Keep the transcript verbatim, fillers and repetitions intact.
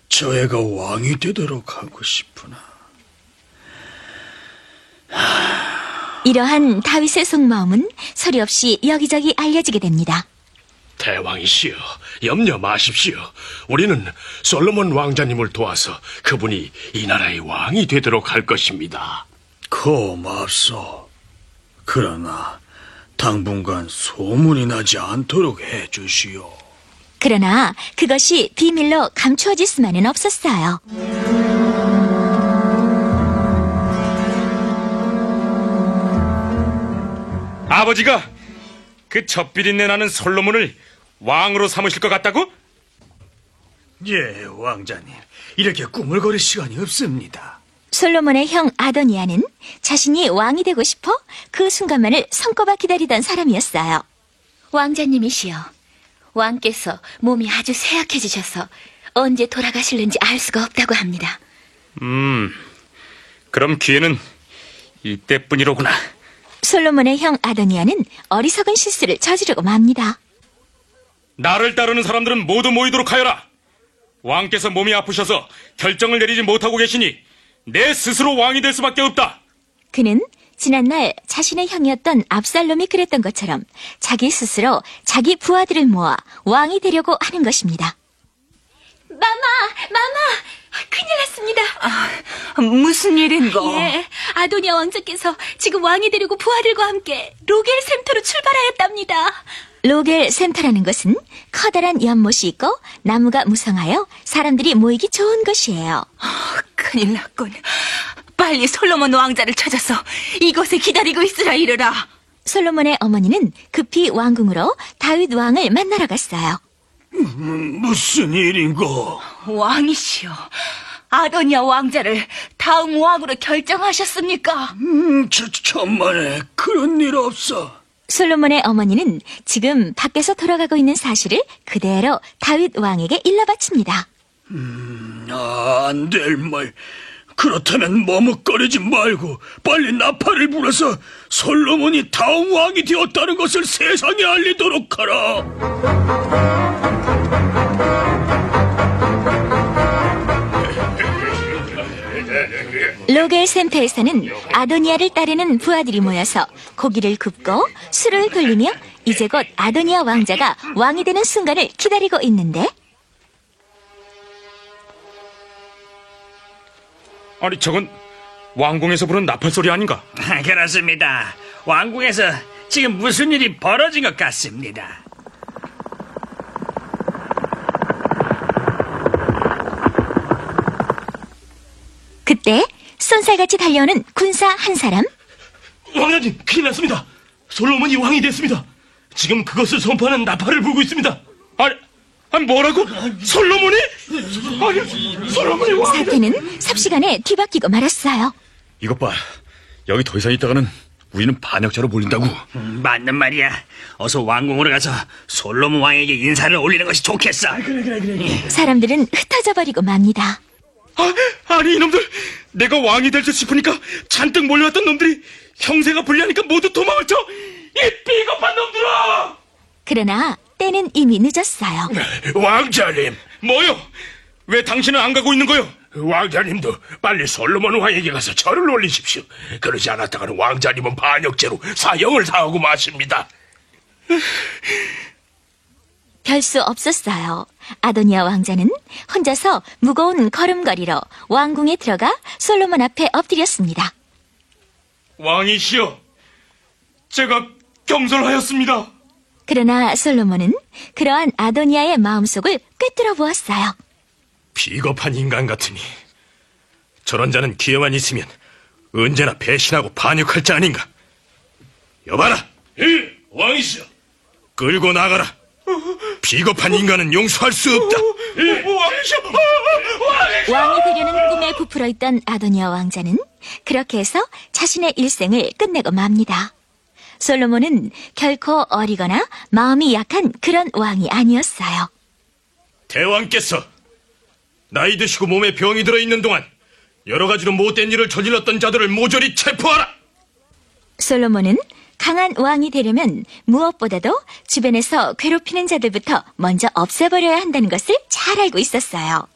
저 애가 왕이 되도록 하고 싶구나. 이러한 다윗의 속마음은 소리 없이 여기저기 알려지게 됩니다. 대왕이시여, 염려 마십시오. 우리는 솔로몬 왕자님을 도와서 그분이 이 나라의 왕이 되도록 할 것입니다. 고맙소. 그러나 당분간 소문이 나지 않도록 해주시오. 그러나 그것이 비밀로 감추어질 수만은 없었어요. 아버지가 그 젖비린내 나는 솔로몬을 왕으로 삼으실 것 같다고? 예, 왕자님. 이렇게 꾸물거릴 시간이 없습니다. 솔로몬의 형 아도니아는 자신이 왕이 되고 싶어 그 순간만을 손꼽아 기다리던 사람이었어요. 왕자님이시여, 왕께서 몸이 아주 쇠약해지셔서 언제 돌아가실는지 알 수가 없다고 합니다. 음, 그럼 기회는 이때뿐이로구나. 솔로몬의 형 아도니아는 어리석은 실수를 저지르고 맙니다. 나를 따르는 사람들은 모두 모이도록 하여라. 왕께서 몸이 아프셔서 결정을 내리지 못하고 계시니 내 스스로 왕이 될 수밖에 없다. 그는 지난날 자신의 형이었던 압살롬이 그랬던 것처럼 자기 스스로 자기 부하들을 모아 왕이 되려고 하는 것입니다. 마마! 마마! 큰일 났습니다. 아, 무슨 일인고? 예, 아도니아 왕자께서 지금 왕이 되려고 부하들과 함께 로겔 샘터로 출발하였답니다. 로겔 샘터라는 것은 커다란 연못이 있고 나무가 무성하여 사람들이 모이기 좋은 곳이에요. 아, 큰일 났군. 빨리 솔로몬 왕자를 찾아서 이곳에 기다리고 있으라 이르라. 솔로몬의 어머니는 급히 왕궁으로 다윗 왕을 만나러 갔어요. 음, 무슨 일인고? 왕이시여, 아도니아 왕자를 다음 왕으로 결정하셨습니까? 음, 저, 천만에 그런 일 없어. 솔로몬의 어머니는 지금 밖에서 돌아가고 있는 사실을 그대로 다윗 왕에게 일러바칩니다. 음, 아, 안 될 말. 그렇다면 머뭇거리지 말고 빨리 나팔을 불어서 솔로몬이 다음 왕이 되었다는 것을 세상에 알리도록 하라. 로겔 샘터에서는 아도니아를 따르는 부하들이 모여서 고기를 굽고 술을 돌리며 이제 곧 아도니아 왕자가 왕이 되는 순간을 기다리고 있는데, 아니, 저건 왕궁에서 부른 나팔 소리 아닌가? 그렇습니다. 왕궁에서 지금 무슨 일이 벌어진 것 같습니다. 그때 쏜살같이 달려오는 군사 한 사람. 왕자님, 큰일 났습니다. 솔로몬이 왕이 됐습니다. 지금 그것을 선포하는 나팔을 불고 있습니다. 아니, 아니 뭐라고? 솔로몬이? 아니, 솔로몬이 왕이 됐... 사태는 삽시간에 뒤바뀌고 말았어요. 이것 봐. 여기 더 이상 있다가는 우리는 반역자로 몰린다고. 음, 맞는 말이야. 어서 왕궁으로 가서 솔로몬 왕에게 인사를 올리는 것이 좋겠어. 그래, 그래, 그래. 사람들은 흩어져 버리고 맙니다. 아, 아니 이놈들, 내가 왕이 될 듯 싶으니까 잔뜩 몰려왔던 놈들이 형세가 불리하니까 모두 도망을 쳐. 이 비겁한 놈들아! 그러나 때는 이미 늦었어요. 왕자님, 뭐요? 왜 당신은 안 가고 있는 거요? 왕자님도 빨리 솔로몬 왕에게 가서 절을 올리십시오. 그러지 않았다가는 왕자님은 반역죄로 사형을 당하고 마십니다. 별 수 없었어요. 아도니아 왕자는 혼자서 무거운 걸음걸이로 왕궁에 들어가 솔로몬 앞에 엎드렸습니다. 왕이시여, 제가 경솔하였습니다. 그러나 솔로몬은 그러한 아도니아의 마음속을 꿰뚫어 보았어요. 비겁한 인간 같으니 저런 자는 기회만 있으면 언제나 배신하고 반역할 자 아닌가. 여봐라. 예, 왕이시여. 끌고 나가라. 비겁한 인간은 용서할 수 없다. 예, 왕이시여. 왕이시여. 왕이 되려는 꿈에 부풀어 있던 아도니아 왕자는 그렇게 해서 자신의 일생을 끝내고 맙니다. 솔로몬은 결코 어리거나 마음이 약한 그런 왕이 아니었어요. 대왕께서 나이 드시고 몸에 병이 들어있는 동안 여러 가지로 못된 일을 저질렀던 자들을 모조리 체포하라. 솔로몬은 강한 왕이 되려면 무엇보다도 주변에서 괴롭히는 자들부터 먼저 없애버려야 한다는 것을 잘 알고 있었어요.